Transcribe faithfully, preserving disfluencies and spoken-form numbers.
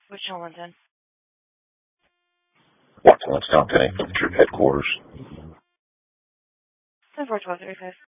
Which one then? Watson, Wisconsin, Trip headquarters. ten four twelve thirty-five.